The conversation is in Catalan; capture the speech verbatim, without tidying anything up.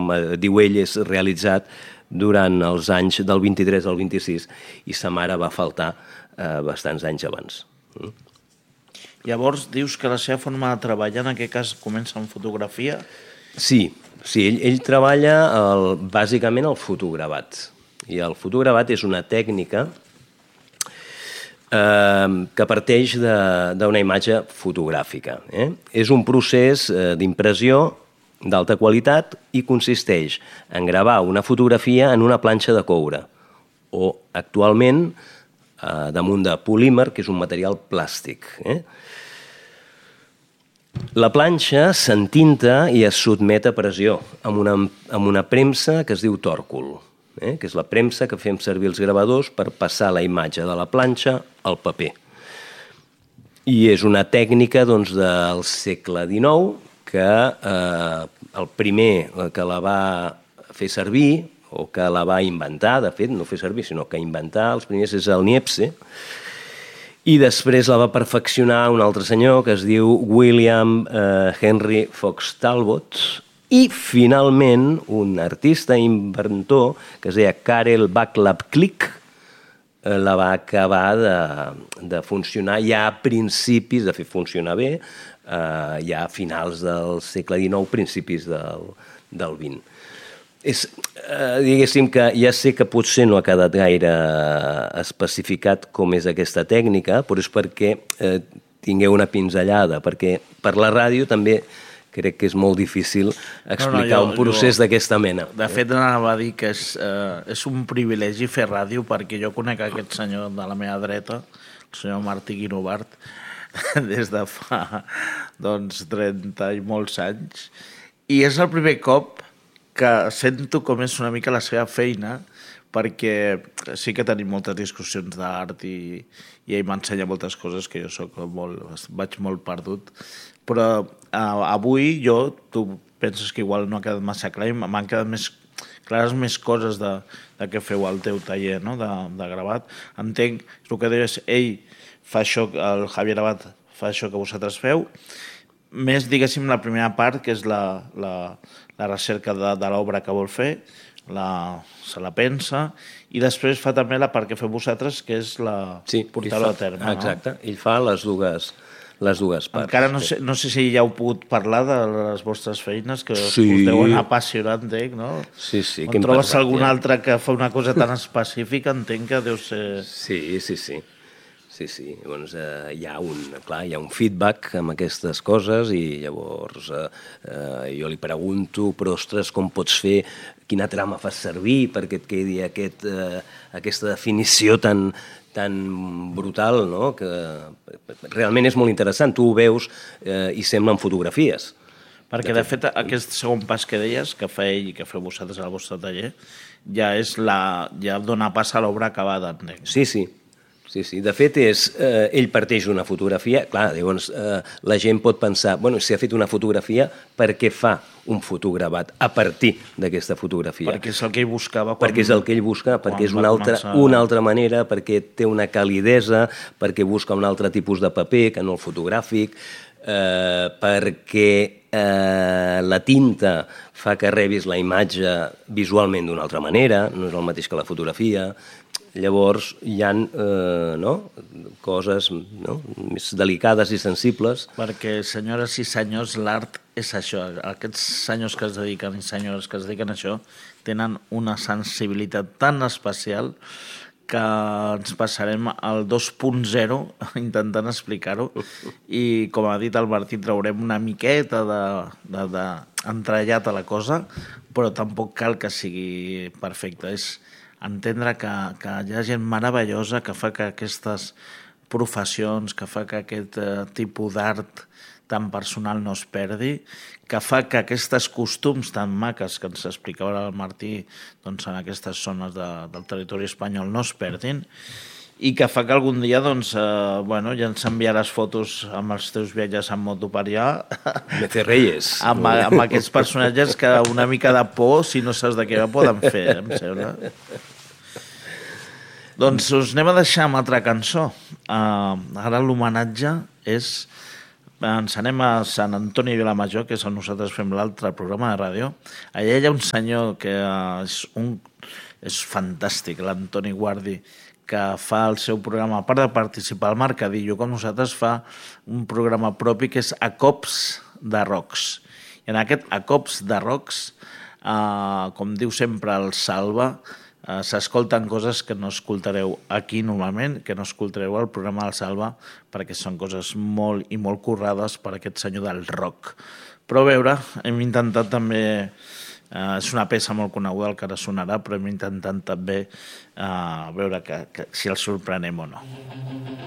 com diu ell, és realitzat durant els anys del vint-i-tres al vint-i-sis i sa mare va faltar eh, bastants anys abans. Mm. Llavors, dius que la seva forma de treballar, en aquest cas, comença amb fotografia? Sí, sí ell, ell treballa el, bàsicament el fotogravat. I el fotogravat és una tècnica eh, que parteix d'una imatge fotogràfica. Eh? És un procés eh, d'impressió d'alta qualitat i consisteix en gravar una fotografia en una planxa de coure o, actualment, eh, damunt de polímer, que és un material plàstic. Eh? La planxa s'entinta i es sotmet a pressió amb una, amb una premsa que es diu tòrcul. Eh, que és la premsa que fem servir els gravadors per passar la imatge de la planxa al paper. I és una tècnica doncs, del segle dinou que eh, el primer que la va fer servir, o que la va inventar, de fet, no fer servir, sinó que inventar, els primers és el Niepce, i després la va perfeccionar un altre senyor que es diu William eh, Henry Fox Talbot, i, finalment, un artista inventor que es deia Karel Vaclav Klik la va acabar de, de funcionar ja a principis, de fer funcionar bé, eh, ja a finals del segle dinou, principis del, del vint. És, eh, diguéssim que ja sé que potser no ha quedat gaire especificat com és aquesta tècnica, però és perquè eh, tingueu una pinzellada, perquè per la ràdio també crec que és molt difícil explicar no, no, jo, un procés d'aquesta mena. De fet, anava a dir que és, eh, és un privilegi fer ràdio perquè jo conec aquest senyor de la meva dreta, el senyor Martí Guinovart, des de fa doncs, trenta i molts anys, i és el primer cop que sento com és una mica la seva feina, perquè sí que tenim moltes discussions d'art i, i ell m'ensenya moltes coses que jo soc molt, vaig molt perdut, però uh, avui jo, tu penses que igual no ha quedat massa clar, i m'han quedat més clares més coses de, de què feu al teu taller, no? de, de gravat. Entenc, el que deies, ell fa això, el Javier Abad fa això que vosaltres feu, més, diguéssim, la primera part, que és la, la, la recerca de, de l'obra que vol fer, la, se la pensa, i després fa també la part que feu vosaltres, que és la sí, portar-ho a terme. Exacte, no? Ell fa les dues, les dues parts. Encara no sé, no sé si ja heu pogut parlar de les vostres feines, que sí. us deuen apassionar, entenc, no? Sí, sí. On trobes parlat, algun ja. altre que fa una cosa tan específica, entenc que deu ser... Sí, sí, sí. Sí, sí. Llavors, eh, hi ha un, clar, hi ha un feedback amb aquestes coses i llavors eh, eh, jo li pregunto, però ostres, com pots fer, quina trama fas servir perquè et quedi aquest, eh, aquesta definició tan, tan brutal, no? Que realment és molt interessant. Tu ho veus eh, i semblen fotografies. Perquè, de fet, aquest segon pas que deies, que fa ell i que feu vosaltres al vostre taller, ja és la, ja dona pas a l'obra acabada, entenc. Sí, sí. Sí, sí. De fet, és, eh, ell parteix d'una fotografia. Clar, llavors eh, la gent pot pensar, bueno, si ha fet una fotografia, per què fa un fotogravat a partir d'aquesta fotografia? Perquè és el que ell buscava. Quan, perquè és el que ell busca, perquè és una altra, començar... una altra manera, perquè té una calidesa, perquè busca un altre tipus de paper que no el fotogràfic, eh, perquè eh, la tinta fa que rebis la imatge visualment d'una altra manera, no és el mateix que la fotografia. Llavors hi ha eh, no? coses no? més delicades i sensibles. Perquè, senyores i senyors, l'art és això. Aquests senyors que es dediquen i senyores que es dediquen a això tenen una sensibilitat tan especial que ens passarem al dos punt zero intentant explicar-ho i, com ha dit el Martí, traurem una miqueta d'entrellat a la cosa, però tampoc cal que sigui perfecte. És entendre que, que hi ha gent meravellosa que fa que aquestes professions, que fa que aquest eh, tipus d'art tan personal no es perdi, que fa que aquests costums tan maques que ens explicava el Martí doncs, en aquestes zones de, del territori espanyol no es perdin, i que fa que algun dia doncs, eh, bueno, ja ens enviaràs fotos amb els teus viatges en moto per allà. Mete Reyes. amb, amb aquests personatges que una mica de por, si no saps de què poden fer, em sembla. Doncs us anem a deixar amb altra cançó. Uh, ara l'homenatge és ens anem a Sant Antoni Vilamajor, que és on nosaltres fem l'altre programa de ràdio. Allà hi ha un senyor que és, un, és fantàstic, l'Antoni Guardi, que fa el seu programa, a part de participar al Mercadillo, com nosaltres, fa un programa propi que és A Cops de Rocs. I en aquest A Cops de Rocs, eh, com diu sempre el Salva, Uh, s'escolten coses que no escoltareu aquí normalment, que no escoltareu al programa del Salva, perquè són coses molt i molt currades per aquest senyor del rock. Però a veure, hem intentat també, uh, és una peça molt coneguda el que ara sonarà, però hem intentat també uh, veure que, que, si el sorprenem o no.